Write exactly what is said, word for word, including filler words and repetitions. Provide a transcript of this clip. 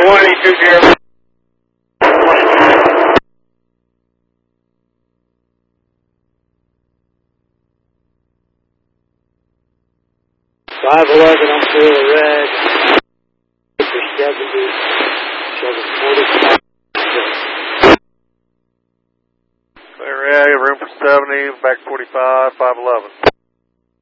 twenty, two zero. five eleven, I'm clear of red. seventy, seven forty. Clear red, room for seventy, back forty-five, five eleven.